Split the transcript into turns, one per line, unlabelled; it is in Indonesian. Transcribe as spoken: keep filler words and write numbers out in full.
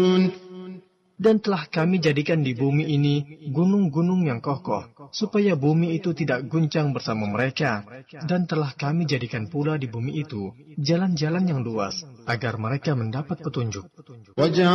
Dan telah kami jadikan di bumi ini gunung-gunung yang kokoh, supaya bumi itu tidak guncang bersama mereka. Dan telah kami jadikan pula di bumi itu jalan-jalan yang luas, agar mereka mendapat petunjuk.